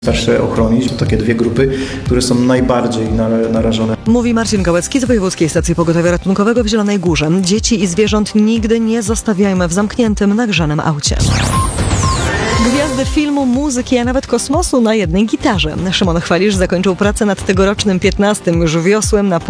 Starsze ochronić. To takie dwie grupy, które są najbardziej narażone. Mówi Marcin Gałecki z Wojewódzkiej Stacji Pogotowia Ratunkowego w Zielonej Górze. Dzieci i zwierząt nigdy nie zostawiajmy w zamkniętym, nagrzanym aucie. Gwiazdy filmu, muzyki, a nawet kosmosu na jednej gitarze. Szymon Chwalisz zakończył pracę nad tegorocznym 15. już wiosłem na